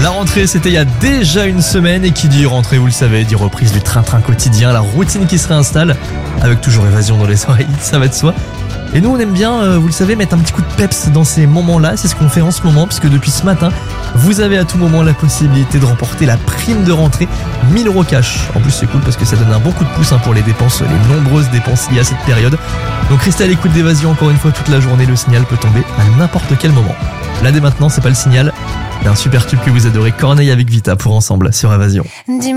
La rentrée, c'était il y a déjà une semaine et qui dit rentrée, vous le savez, dit reprise du train-train quotidien, la routine qui se réinstalle, avec toujours évasion dans les oreilles, ça va de soi. Et nous, on aime bien, vous le savez, mettre un petit coup de peps dans ces moments-là, c'est ce qu'on fait en ce moment, puisque depuis ce matin, vous avez à tout moment la possibilité de remporter la prime de rentrée, 1000 € cash. En plus, c'est cool parce que ça donne un bon coup de pouce pour les dépenses, les nombreuses dépenses liées à cette période. Donc restez à l'écoute d'Évasion encore une fois toute la journée, le signal peut tomber à n'importe quel moment. Là dès maintenant, c'est pas le signal, il y a un super tube que vous adorez, Corneille avec Vita pour Ensemble sur Évasion.